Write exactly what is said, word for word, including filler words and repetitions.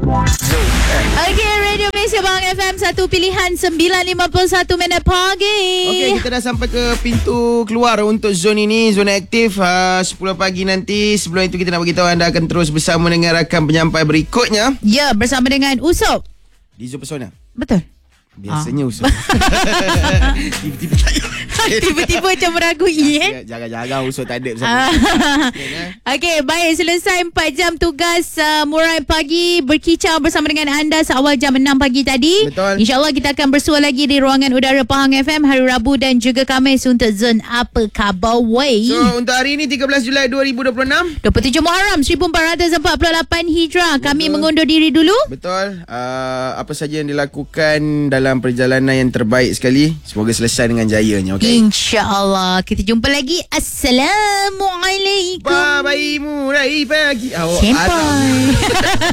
Okay, Radio Malaysia Bang F M, satu pilihan sembilan lima puluh satu minit pagi. Okey, kita dah sampai ke pintu keluar untuk zon ini, zona aktif uh, sepuluh pagi nanti. Sebelum itu kita nak beritahu anda akan terus bersama dengan rakan penyampai berikutnya. Ya, bersama dengan Usop Di Zon Pesona. Betul. Biasanya ah. Usop. Tiba-tiba tak ada. Tiba-tiba macam meragui eh. Jangan-jangan Usop tak ada bersama. Okey, baik, selesai empat jam tugas uh, Murai Pagi berkicau bersama dengan anda seawal jam enam pagi tadi. Betul. InsyaAllah kita akan bersua lagi di ruangan udara Pahang F M hari Rabu dan juga Khamis untuk zon Apa Khabar Way. So untuk hari ini tiga belas Julai dua ribu dua puluh enam, dua puluh tujuh Muharram seribu empat ratus empat puluh lapan Hijrah. Kami Betul. mengundur diri dulu. Betul. Uh, apa saja yang dilakukan dalam perjalanan yang terbaik sekali, semoga selesai dengan jayanya. Okay? InsyaAllah. Kita jumpa lagi. Assalamualaikum. Bye-bye Murai Pagi. Sampai.